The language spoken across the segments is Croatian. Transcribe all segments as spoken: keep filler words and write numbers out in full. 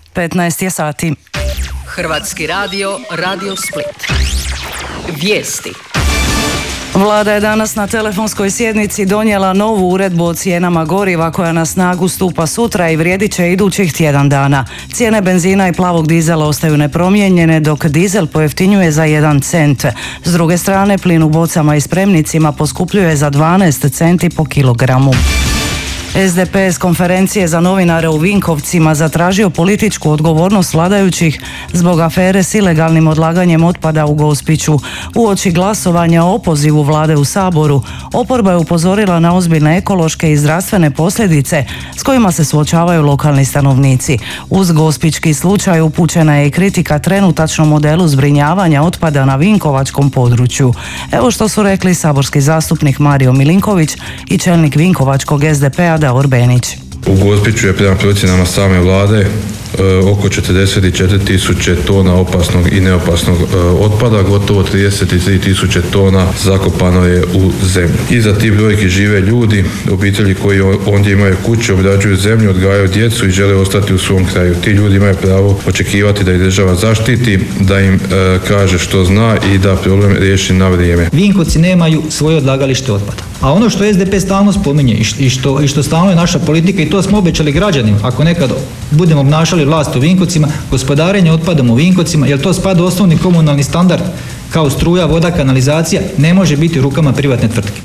petnaest je sati. Hrvatski radio, Radio Split. Vijesti. Vlada je danas na telefonskoj sjednici donijela novu uredbu o cijenama goriva koja na snagu stupa sutra i vrijedit će idućih tjedan dana. Cijene benzina i plavog dizela ostaju nepromijenjene, dok dizel pojeftinjuje za jedan cent. S druge strane, plin u bocama i spremnicima poskupljuje za dvanaest centi po kilogramu. S D P s konferencije za novinare u Vinkovcima zatražio političku odgovornost vladajućih zbog afere s ilegalnim odlaganjem otpada u Gospiću. Uoči glasovanja o opozivu vlade u Saboru, oporba je upozorila na ozbiljne ekološke i zdravstvene posljedice s kojima se suočavaju lokalni stanovnici. Uz gospićki slučaj upućena je i kritika trenutačnom modelu zbrinjavanja otpada na vinkovačkom području. Evo što su rekli saborski zastupnik Mario Milinković i čelnik vinkovačkog S D P-a Davor Benić. U Gospiću je prema procjenama same vlade e, oko četrdeset četiri tisuće tona opasnog i neopasnog e, otpada, gotovo trideset tri tisuće tona zakopano je u zemlju. Iza tih brojki žive ljudi, obitelji koji ondje imaju kuće, obrađuju zemlju, odgajaju djecu i žele ostati u svom kraju. Ti ljudi imaju pravo očekivati da ih država zaštiti, da im e, kaže što zna i da problem riješi na vrijeme. Vinkovci nemaju svoje odlagalište otpada. A ono što S D P stalno spominje i što, i što stalno je naša politika, i to smo obećali građanima, ako nekad budemo obnašali vlast u Vinkovcima, gospodarenje otpadom u Vinkovcima, jer to spada u osnovni komunalni standard kao struja, voda, kanalizacija, ne može biti u rukama privatne tvrtke.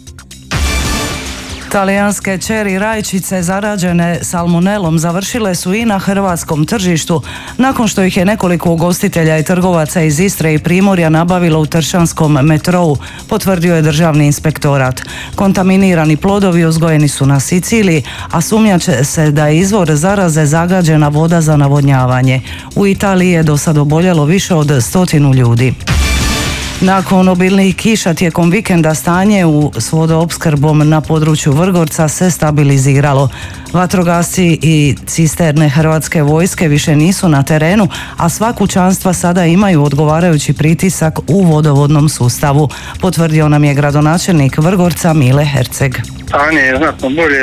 Talijanske čeri rajčice zarađene salmonelom završile su i na hrvatskom tržištu nakon što ih je nekoliko ugostitelja i trgovaca iz Istre i Primorja nabavilo u tršanskom metrou, potvrdio je državni inspektorat. Kontaminirani plodovi uzgojeni su na Siciliji, a sumnja će se da je izvor zaraze zagađena voda za navodnjavanje. U Italiji je do sad oboljelo više od stotinu ljudi. Nakon obilnih kiša tijekom vikenda stanje u s vodoopskrbom na području Vrgorca se stabiliziralo. Vatrogasci i cisterne Hrvatske vojske više nisu na terenu, a sva kućanstva sada imaju odgovarajući pritisak u vodovodnom sustavu, potvrdio nam je gradonačelnik Vrgorca Mile Herceg. Stanje je znatno bolje.